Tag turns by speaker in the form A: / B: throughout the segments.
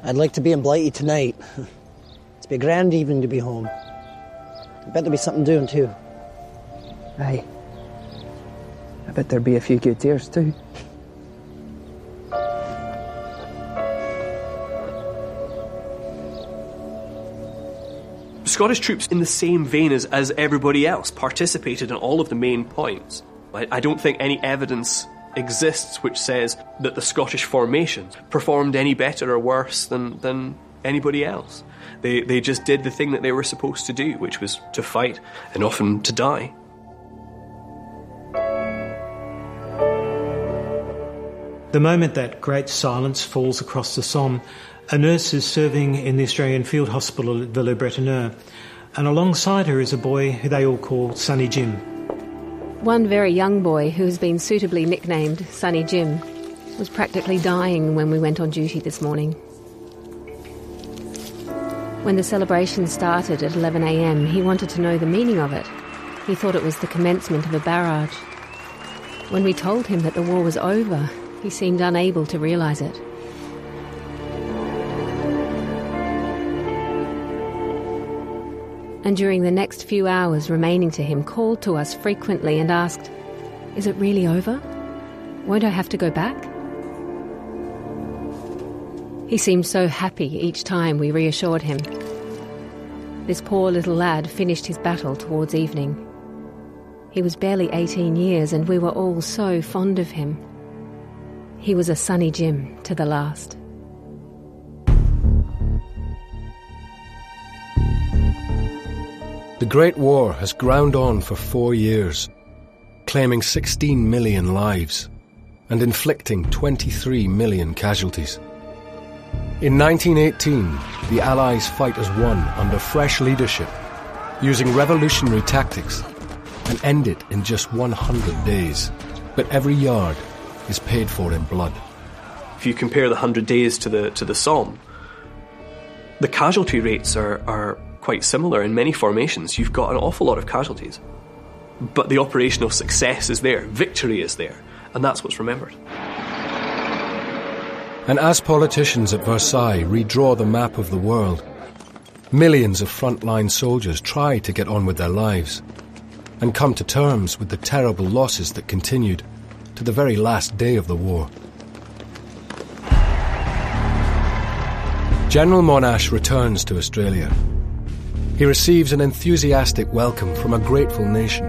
A: I'd like to be in Blighty tonight. It's be a grand evening to be home. I bet there'll be something doing too.
B: Aye. I bet there'll be a few good tears too.
C: Scottish troops, in the same vein as everybody else, participated in all of the main points. I don't think any evidence exists which says that the Scottish formations performed any better or worse than anybody else. They just did the thing that they were supposed to do, which was to fight and often to die.
D: The moment that great silence falls across the Somme, a nurse is serving in the Australian Field Hospital at Villers-Bretonneux, and alongside her is a boy who they all call Sonny Jim.
E: One very young boy, who has been suitably nicknamed Sonny Jim, was practically dying when we went on duty this morning. When the celebration started at 11 a.m, he wanted to know the meaning of it. He thought it was the commencement of a barrage. When we told him that the war was over, he seemed unable to realise it. And during the next few hours remaining to him, called to us frequently and asked, "Is it really over? Won't I have to go back?" He seemed so happy each time we reassured him. This poor little lad finished his battle towards evening. He was barely 18 years and we were all so fond of him. He was a Sonny Jim to the last.
F: The Great War has ground on for 4 years, claiming 16 million lives and inflicting 23 million casualties. In 1918, the Allies fight as one under fresh leadership, using revolutionary tactics, and end it in just 100 days. But every yard is paid for in blood.
C: If you compare the 100 days to the Somme, the casualty rates are quite similar in many formations. You've got an awful lot of casualties. But the operational success is there, victory is there, and that's what's remembered.
F: And as politicians at Versailles redraw the map of the world, millions of frontline soldiers try to get on with their lives and come to terms with the terrible losses that continued to the very last day of the war. General Monash returns to Australia. He receives an enthusiastic welcome from a grateful nation.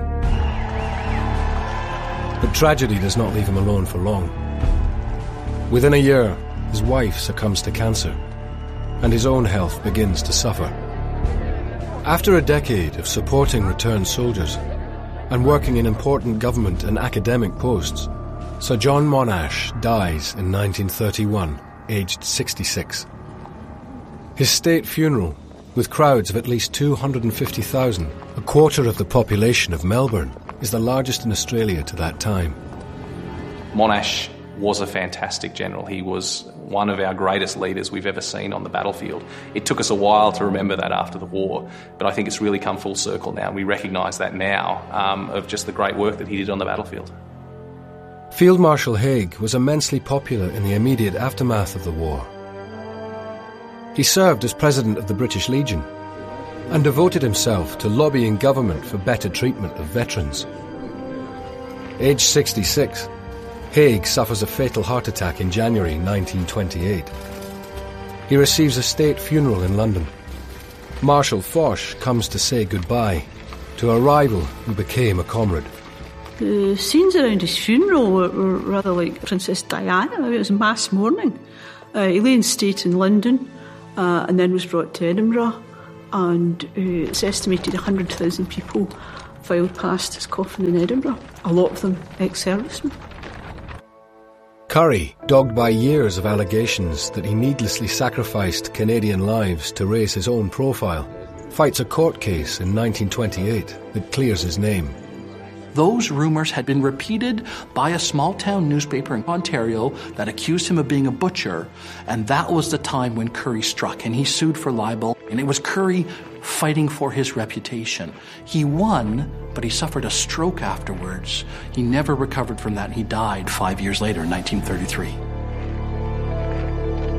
F: But tragedy does not leave him alone for long. Within a year, his wife succumbs to cancer, and his own health begins to suffer. After a decade of supporting returned soldiers and working in important government and academic posts, Sir John Monash dies in 1931, aged 66. His state funeral, with crowds of at least 250,000, a quarter of the population of Melbourne, is the largest in Australia to that time.
G: Monash was a fantastic general. He was one of our greatest leaders we've ever seen on the battlefield. It took us a while to remember that after the war, but I think it's really come full circle now. We recognise that now, of just the great work that he did on the battlefield.
F: Field Marshal Haig was immensely popular in the immediate aftermath of the war. He served as president of the British Legion and devoted himself to lobbying government for better treatment of veterans. Aged 66, Haig suffers a fatal heart attack in January 1928. He receives a state funeral in London. Marshal Foch comes to say goodbye to a rival who became a comrade.
H: The scenes around his funeral were rather like Princess Diana. It was mass mourning. He lay in state in London and then was brought to Edinburgh, and it's estimated 100,000 people filed past his coffin in Edinburgh, a lot of them ex-servicemen.
F: Currie, dogged by years of allegations that he needlessly sacrificed Canadian lives to raise his own profile, fights a court case in 1928 that clears his name.
I: Those rumours had been repeated by a small-town newspaper in Ontario that accused him of being a butcher, and that was the time when Currie struck, and he sued for libel, and it was Currie fighting for his reputation. He won, but he suffered a stroke afterwards. He never recovered from that, and he died 5 years later in 1933.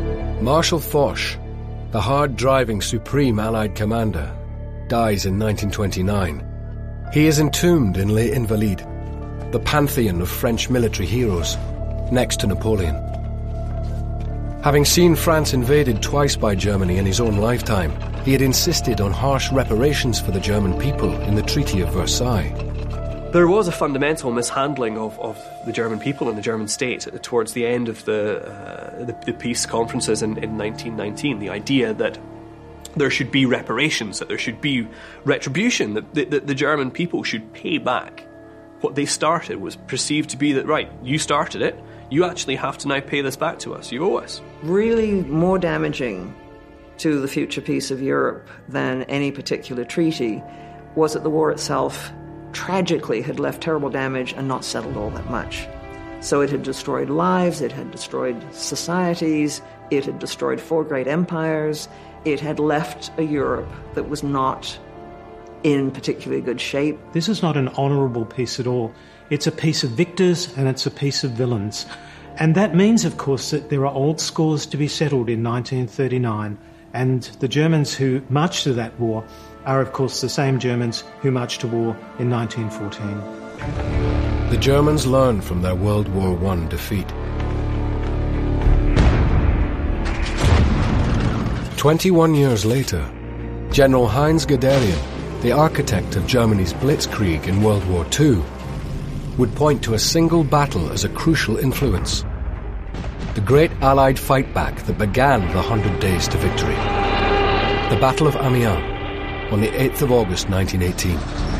F: Marshal Foch, the hard-driving supreme Allied commander, dies in 1929. He is entombed in Les Invalides, the pantheon of French military heroes, next to Napoleon. Having seen France invaded twice by Germany in his own lifetime, he had insisted on harsh reparations for the German people in the Treaty of Versailles.
C: There was a fundamental mishandling of the German people and the German state towards the end of the peace conferences in 1919. The idea that there should be reparations, that there should be retribution, that the German people should pay back what they started was perceived to be that, right, you started it, you actually have to now pay this back to us, you owe us.
J: Really more damaging to the future peace of Europe than any particular treaty was that the war itself tragically had left terrible damage and not settled all that much. So it had destroyed lives, it had destroyed societies, it had destroyed 4 great empires, it had left a Europe that was not in particularly good shape.
D: This is not an honourable peace at all. It's a peace of victors and it's a peace of villains. And that means, of course, that there are old scores to be settled in 1939, and the Germans who marched to that war are, of course, the same Germans who marched to war in 1914.
F: The Germans learned from their World War I defeat. 21 years later, General Heinz Guderian, the architect of Germany's Blitzkrieg in World War II, would point to a single battle as a crucial influence. The great Allied fightback that began the 100 Days to Victory. The Battle of Amiens on the 8th of August 1918.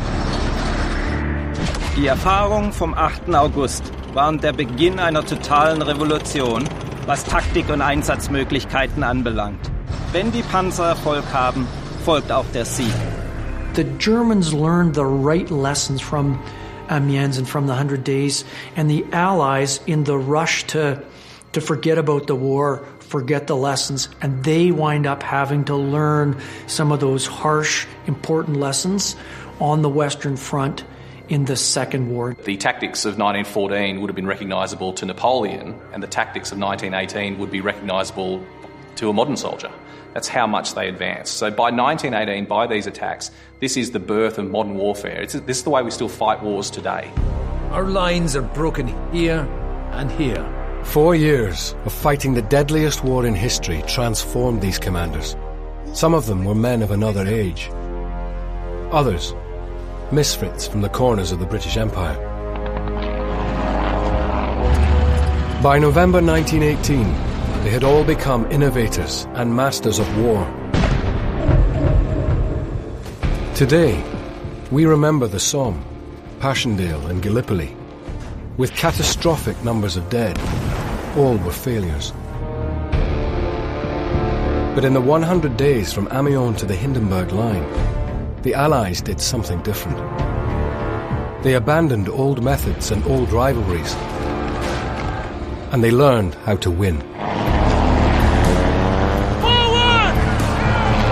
K: Die Erfahrungen vom 8. August waren der Beginn einer totalen Revolution, was Taktik und Einsatzmöglichkeiten anbelangt. Wenn die Panzer Erfolg haben, folgt auch der Sieg.
I: The Germans learned the right lessons from Amiens and from the 100 Days, and the Allies, in the rush to forget about the war, forget the lessons, and they wind up having to learn some of those harsh, important lessons on the Western Front in the Second War.
G: The tactics of 1914 would have been recognisable to Napoleon, and the tactics of 1918 would be recognisable to a modern soldier. That's how much they advanced. So by 1918, by these attacks, this is the birth of modern warfare. This is the way we still fight wars today.
L: Our lines are broken here and here.
F: 4 years of fighting the deadliest war in history transformed these commanders. Some of them were men of another age. Others, misfits from the corners of the British Empire. By November 1918, they had all become innovators and masters of war. Today, we remember the Somme, Passchendaele and Gallipoli. With catastrophic numbers of dead, all were failures. But in the 100 days from Amiens to the Hindenburg Line, the Allies did something different. They abandoned old methods and old rivalries, and they learned how to win.